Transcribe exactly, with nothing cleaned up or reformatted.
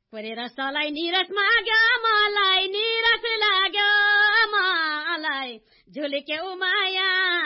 परेर सलाई निरस माग्यो मलाई निरस लाग्यो मलाई झुल्क्यौ माया